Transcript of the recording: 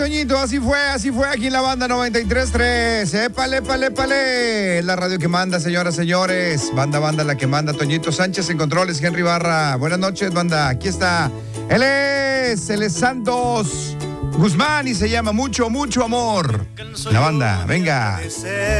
Toñito, así fue aquí en la banda 93.3. Épale, épale, épale. La radio que manda, señoras, señores. Banda, la que manda. Toñito Sánchez en controles, Henry Barra. Buenas noches, banda. Aquí está. Él es Santos Guzmán y se llama Mucho, Mucho Amor. La banda, venga.